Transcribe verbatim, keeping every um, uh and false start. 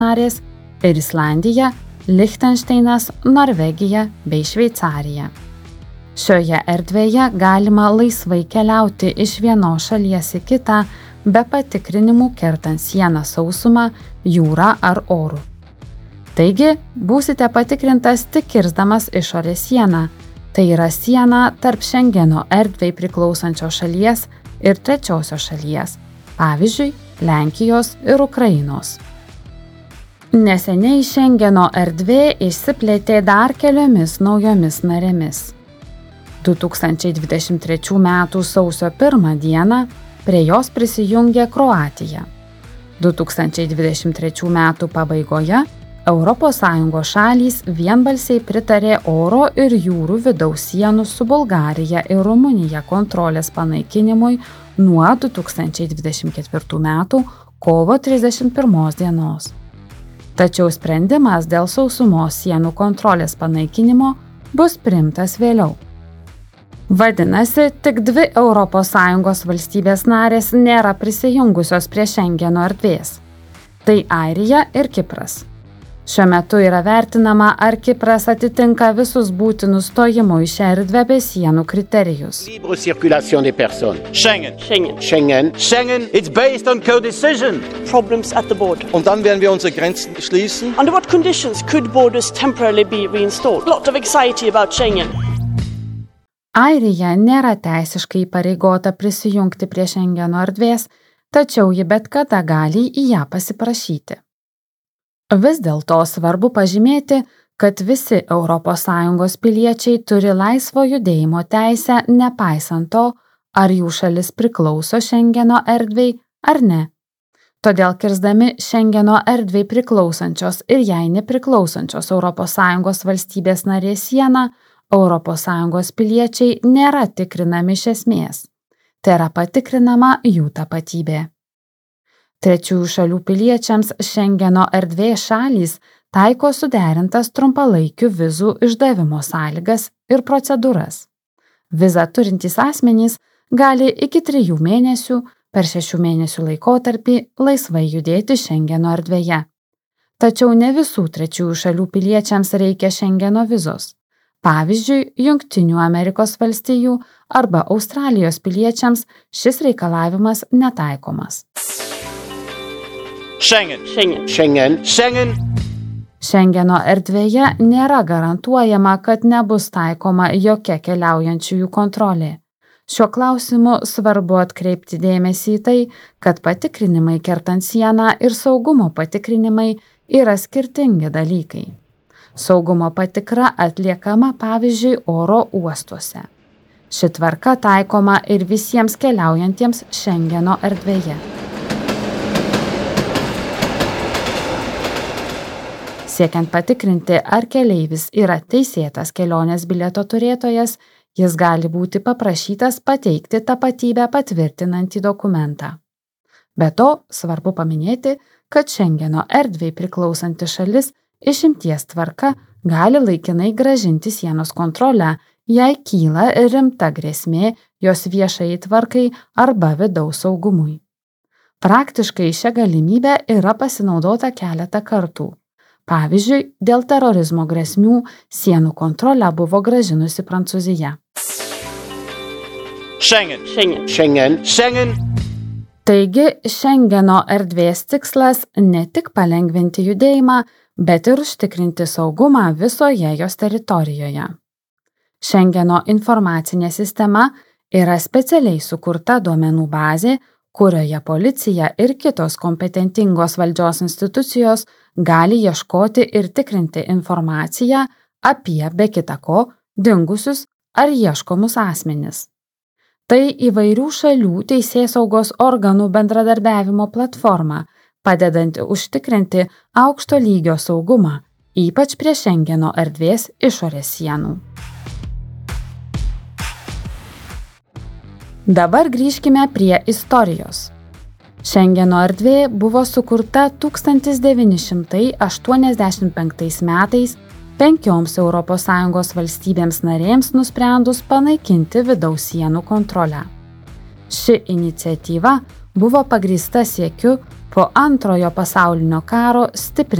narės ir Islandija, Lichtenšteinas, Norvegija bei Šveicarija. Šioje erdvėje galima laisvai keliauti iš vienos šalies į kitą, be patikrinimų kertant sieną sausumą, jūrą ar oru. Taigi, būsite patikrintas tik kirsdamas išorės sieną, tai yra siena tarp Šengeno erdvei priklausančios šalies ir trečiosios šalies, pavyzdžiui, Lenkijos ir Ukrainos. Neseniai Šengeno erdvė išsiplėtė dar keliomis naujomis narėmis. du tūkstančiai dvidešimt trečių metų sausio pirmą dieną prie jos prisijungė Kroatija. du tūkstančiai dvidešimt trečių metų pabaigoje Europos Sąjungos šalys vienbalsiai pritarė oro ir jūrų vidaus sienų su Bulgarija ir Rumunija kontrolės panaikinimui nuo du tūkstančiai dvidešimt ketvirtų metų kovo trisdešimt pirmos dienos. Tačiau sprendimas dėl sausumos sienų kontrolės panaikinimo bus priimtas vėliau. Vadinasi, tik dvi Europos Sąjungos valstybės narės nėra prisijungusios prie Šengeno erdvės. Tai Airija ir Kipras. Šiuo metu yra vertinama, ar Kipras atitinka visus būtinus stojimo į šią erdvę be sienų kriterijus. Libre circulation des personnes. Schengen. Schengen. Schengen. Schengen, it's based on co-decision. Problems at the border. Und dann werden wir unsere Grenzen schließen. Under what conditions could borders temporarily be reinstalled? A lot of anxiety about Schengen. Airija nėra teisiškai įpareigota prisijungti prie Šengeno erdvės, tačiau ji bet kada gali į ją pasiprašyti. Vis dėlto svarbu pažymėti, kad visi Europos Sąjungos piliečiai turi laisvo judėjimo teisę, nepaisant to, ar jų šalis priklauso Šengeno erdvei ar ne. Todėl kirsdami Šengeno erdvei priklausančios ir jai nepriklausančios Europos Sąjungos valstybės narės sieną, Europos Sąjungos piliečiai nėra tikrinami iš esmės. Tai yra patikrinama jų tapatybė. Trečiųjų šalių piliečiams Šengeno erdvės šalys taiko suderintas trumpalaikių vizų išdavimo sąlygas ir procedūras. Vizą turintys asmenys gali iki trijų mėnesių per šešių mėnesių laikotarpį laisvai judėti Šengeno erdvėje. Tačiau ne visų trečiųjų šalių piliečiams reikia Šengeno vizos. Pavyzdžiui, Jungtinių Amerikos valstijų arba Australijos piliečiams šis reikalavimas netaikomas. Schengen. Schengen. Schengen. Schengen. Šengeno erdvėje nėra garantuojama, kad nebus taikoma jokia keliaujančiųjų kontrolė. Šiuo klausimu svarbu atkreipti dėmesį į tai, kad patikrinimai kertant sieną ir saugumo patikrinimai yra skirtingi dalykai. Saugumo patikra atliekama pavyzdžiui oro uostuose. Ši tvarka taikoma ir visiems keliaujantiems Šengeno erdvėje. Siekiant patikrinti, ar keleivis yra teisėtas kelionės bilieto turėtojas, jis gali būti paprašytas pateikti tapatybę patvirtinantį dokumentą. Be to, svarbu paminėti, kad Šengeno erdvei priklausanti šalis išimties tvarka gali laikinai grąžinti sienos kontrolę, jei kyla rimta grėsmė jos viešai tvarkai arba vidaus saugumui. Praktiškai šią galimybę yra pasinaudota keletą kartų. Pavyzdžiui, dėl terorizmo grėsmių sienų kontrolę buvo gražinusi Prancūzija. Schengen. Schengen. Schengen. Schengen. Taigi, Šengeno erdvės tikslas ne tik palengvinti judėjimą, bet ir užtikrinti saugumą visoje jos teritorijoje. Šengeno informacinė sistema yra specialiai sukurta duomenų bazė, kurioje policija ir kitos kompetentingos valdžios institucijos gali ieškoti ir tikrinti informaciją apie, be kita ko, dingusius ar ieškomus asmenis. Tai įvairių šalių teisėsaugos organų bendradarbiavimo platforma, padedanti užtikrinti aukšto lygio saugumą, ypač prie Šengeno erdvės išorės sienų. Dabar grįžkime prie istorijos. Šengeno erdvė buvo sukurta tūkstantis devyni šimtai aštuoniasdešimt penktais metais penkioms Europos Sąjungos valstybėms narėms nusprendus panaikinti vidaus sienų kontrolę. Ši iniciatyva buvo pagrįsta siekiu Po antrojo pasaulinio karo stipri